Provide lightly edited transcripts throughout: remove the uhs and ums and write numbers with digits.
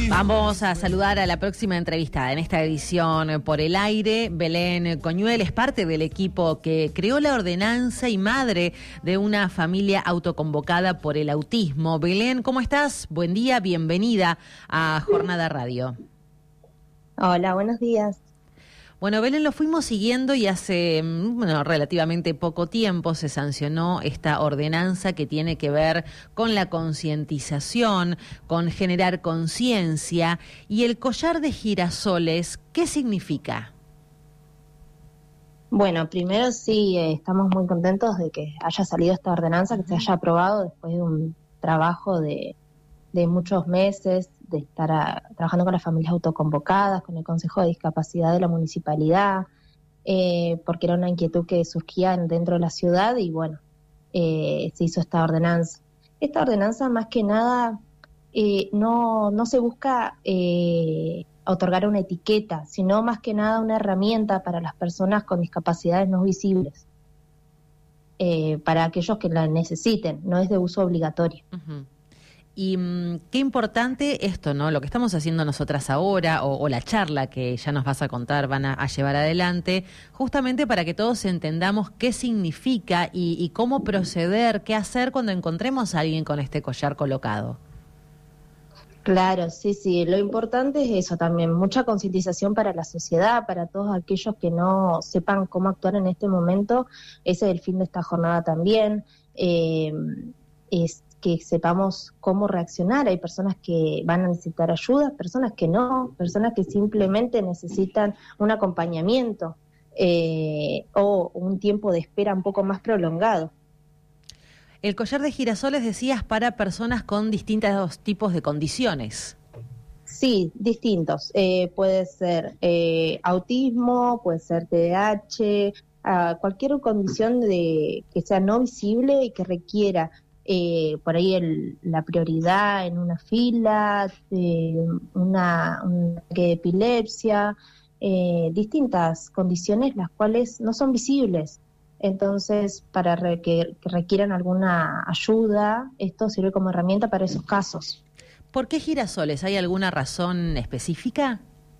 Vamos a saludar a la próxima entrevistada en esta edición por el aire. Belén Coñuel es parte del equipo que creó la ordenanza y madre de una familia autoconvocada por el autismo. Belén, ¿cómo estás? Buen día, bienvenida a Jornada Radio. Hola, buenos días. Bueno, Belén, lo fuimos siguiendo y hace relativamente poco tiempo se sancionó esta ordenanza que tiene que ver con la concientización, con generar conciencia. Y el collar de girasoles, ¿qué significa? Bueno, primero sí, estamos muy contentos de que haya salido esta ordenanza, que se haya aprobado después de un trabajo de muchos meses, de estar trabajando con las familias autoconvocadas, con el Consejo de Discapacidad de la Municipalidad, porque era una inquietud que surgía dentro de la ciudad y bueno, se hizo esta ordenanza. Esta ordenanza más que nada no se busca otorgar una etiqueta, sino más que nada una herramienta para las personas con discapacidades no visibles, para aquellos que la necesiten, no es de uso obligatorio. Uh-huh. Y qué importante esto, ¿no? Lo que estamos haciendo nosotras ahora, o la charla que ya nos vas a contar, van a llevar adelante, justamente para que todos entendamos qué significa y cómo proceder, qué hacer cuando encontremos a alguien con este collar colocado. Claro, sí, lo importante es eso también, mucha concientización para la sociedad, para todos aquellos que no sepan cómo actuar en este momento. Ese es el fin de esta jornada también, es que sepamos cómo reaccionar. Hay personas que van a necesitar ayuda, personas que no, personas que simplemente necesitan un acompañamiento o un tiempo de espera un poco más prolongado. El collar de girasoles, decías, para personas con distintos tipos de condiciones. Sí, distintos. Puede ser autismo, puede ser TDAH, cualquier condición que sea no visible y que requiera por ahí la prioridad en una fila, un ataque de epilepsia, distintas condiciones las cuales no son visibles. Entonces, para que requieran alguna ayuda, esto sirve como herramienta para esos casos. ¿Por qué girasoles? ¿Hay alguna razón específica?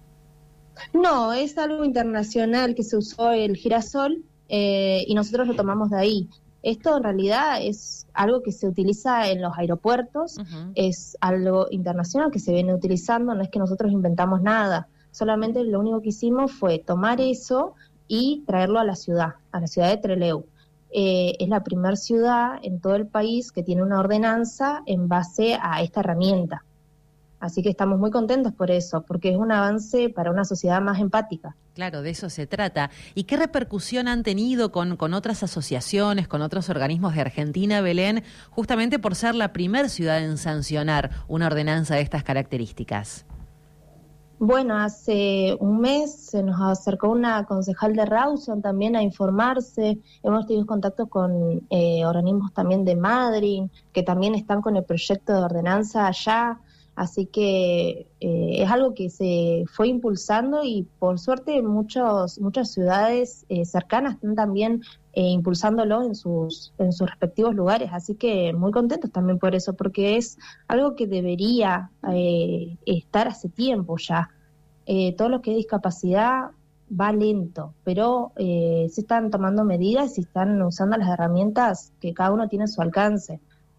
No, es algo internacional que se usó el girasol y nosotros lo tomamos de ahí. Esto en realidad es algo que se utiliza en los aeropuertos, uh-huh. Es algo internacional que se viene utilizando, no es que nosotros inventamos nada, solamente lo único que hicimos fue tomar eso y traerlo a la ciudad de Trelew. Es la primera ciudad en todo el país que tiene una ordenanza en base a esta herramienta. Así que estamos muy contentos por eso, porque es un avance para una sociedad más empática. Claro, de eso se trata. ¿Y qué repercusión han tenido con otras asociaciones, con otros organismos de Argentina, Belén, justamente por ser la primera ciudad en sancionar una ordenanza de estas características? Bueno, hace un mes se nos acercó una concejal de Rawson también a informarse. Hemos tenido contacto con organismos también de Madrid, que también están con el proyecto de ordenanza allá. Así que es algo que se fue impulsando y por suerte muchas ciudades cercanas están también impulsándolo en sus respectivos lugares. Así que muy contentos también por eso, porque es algo que debería estar hace tiempo ya. Todo lo que es discapacidad va lento, pero se están tomando medidas y están usando las herramientas que cada uno tiene a su alcance.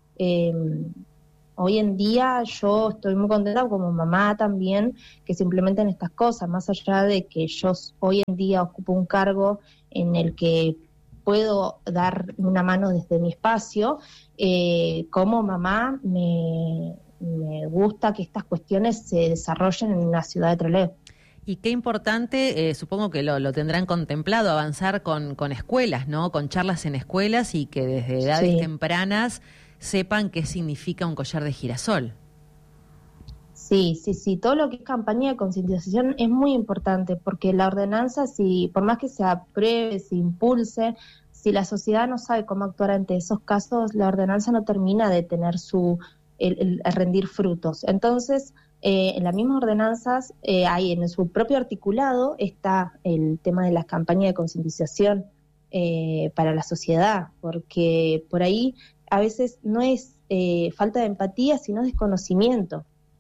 Hoy en día yo estoy muy contenta como mamá también que se implementen estas cosas, más allá de que yo hoy en día ocupo un cargo en el que puedo dar una mano desde mi espacio, como mamá me gusta que estas cuestiones se desarrollen en la ciudad de Trelew. Y qué importante, supongo que lo tendrán contemplado, avanzar con escuelas, ¿no? Con charlas en escuelas y que desde edades tempranas sepan qué significa un collar de girasol. Sí, todo lo que es campaña de concientización es muy importante, porque la ordenanza, por más que se apruebe, se impulse, si la sociedad no sabe cómo actuar ante esos casos, la ordenanza no termina de tener el rendir frutos. Entonces, en las mismas ordenanzas, hay en su propio articulado está el tema de las campañas de concientización para la sociedad, porque por ahí a veces no es falta de empatía, sino desconocimiento.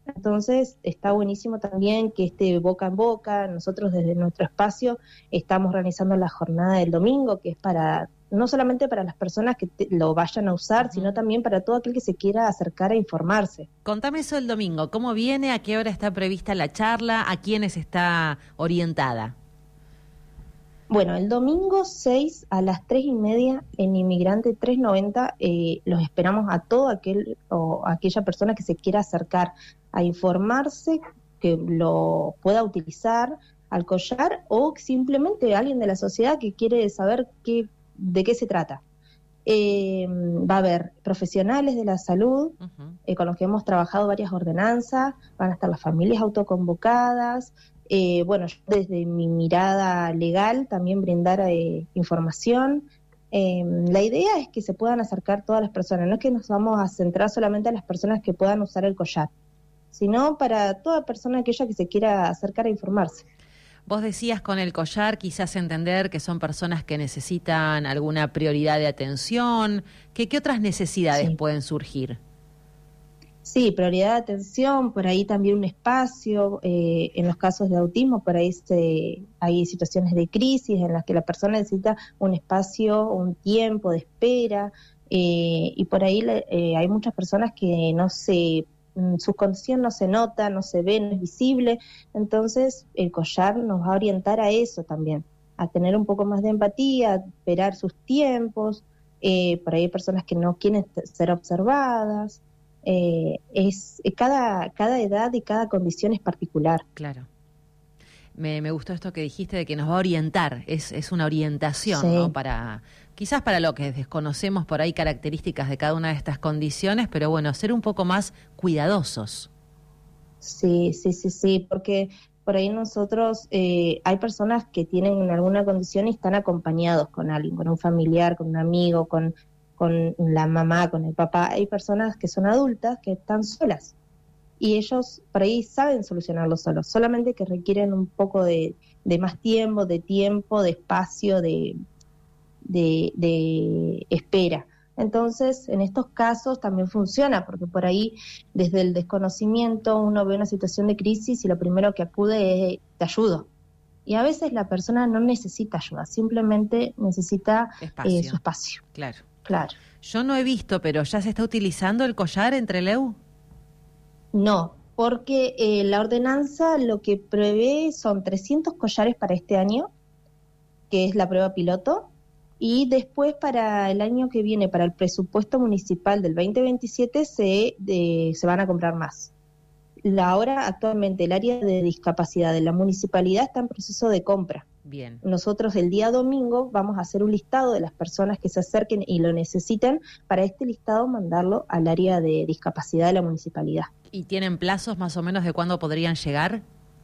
Entonces está buenísimo también que esté boca en boca. Nosotros desde nuestro espacio estamos organizando la jornada del domingo, que es para no solamente para las personas que lo vayan a usar, sino también para todo aquel que se quiera acercar a informarse. Contame eso el domingo, ¿cómo viene? ¿A qué hora está prevista la charla? ¿A quiénes está orientada? Bueno, el domingo 6 a las 3:30 en Inmigrante 390 los esperamos a todo aquel o aquella persona que se quiera acercar a informarse, que lo pueda utilizar al collar, o simplemente alguien de la sociedad que quiere saber de qué se trata. Va a haber profesionales de la salud con los que hemos trabajado varias ordenanzas, van a estar las familias autoconvocadas. Bueno, yo desde mi mirada legal también brindar información. La idea es que se puedan acercar todas las personas, no es que nos vamos a centrar solamente a las personas que puedan usar el collar, sino para toda persona aquella que se quiera acercar a informarse. Vos decías con el collar quizás entender que son personas que necesitan alguna prioridad de atención. ¿Qué otras necesidades pueden surgir? Sí, prioridad de atención, por ahí también un espacio, en los casos de autismo, por ahí hay situaciones de crisis en las que la persona necesita un espacio, un tiempo de espera, y por ahí hay muchas personas que su condición no se nota, no se ve, no es visible, entonces el collar nos va a orientar a eso también, a tener un poco más de empatía, a esperar sus tiempos. Por ahí hay personas que no quieren ser observadas. Cada edad y cada condición es particular. Claro. Me gustó esto que dijiste de que nos va a orientar, es una orientación, ¿no? Quizás para lo que desconocemos por ahí características de cada una de estas condiciones, pero bueno, ser un poco más cuidadosos. Sí, porque por ahí nosotros, hay personas que tienen alguna condición y están acompañados con alguien, con un familiar, con un amigo, con la mamá, con el papá. Hay personas que son adultas que están solas y ellos por ahí saben solucionarlo solos, solamente que requieren un poco de más tiempo, de espacio, de espera. Entonces, en estos casos también funciona, porque por ahí desde el desconocimiento uno ve una situación de crisis y lo primero que acude es te ayudo. Y a veces la persona no necesita ayuda, simplemente necesita su espacio. Claro. Yo no he visto, pero ¿ya se está utilizando el collar en Trelew? No, porque la ordenanza lo que prevé son 300 collares para este año, que es la prueba piloto, y después para el año que viene, para el presupuesto municipal del 2027, se van a comprar más. Ahora, actualmente, el área de discapacidad de la municipalidad está en proceso de compra. Bien. Nosotros el día domingo vamos a hacer un listado de las personas que se acerquen y lo necesiten, para este listado mandarlo al área de discapacidad de la municipalidad. ¿Y tienen plazos más o menos de cuándo podrían llegar?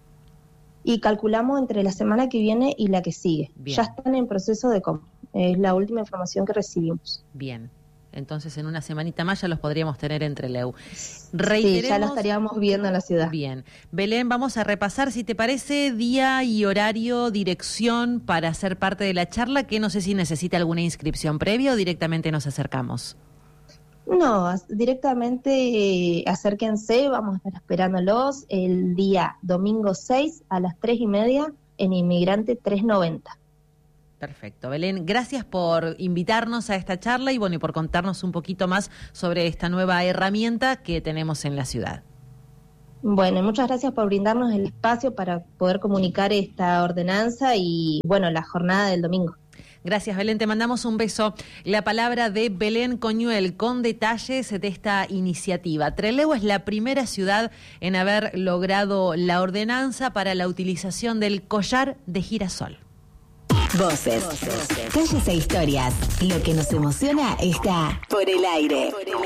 Y calculamos entre la semana que viene y la que sigue. Bien. Ya están en proceso de compra. Es la última información que recibimos. Bien. Entonces, en una semanita más ya los podríamos tener en Trelew. Sí, ya lo estaríamos viendo en la ciudad. Bien. Belén, vamos a repasar, si te parece, día y horario, dirección para ser parte de la charla, que no sé si necesita alguna inscripción previa o directamente nos acercamos. No, directamente acérquense, vamos a estar esperándolos el día domingo 6 a las 3:30 en Inmigrante 390. Perfecto. Belén, gracias por invitarnos a esta charla y bueno, y por contarnos un poquito más sobre esta nueva herramienta que tenemos en la ciudad. Bueno, muchas gracias por brindarnos el espacio para poder comunicar esta ordenanza y bueno, la jornada del domingo. Gracias, Belén, te mandamos un beso. La palabra de Belén Coñuel con detalles de esta iniciativa. Trelew es la primera ciudad en haber logrado la ordenanza para la utilización del collar de girasol. Voces, calles e historias. Lo que nos emociona está por el aire.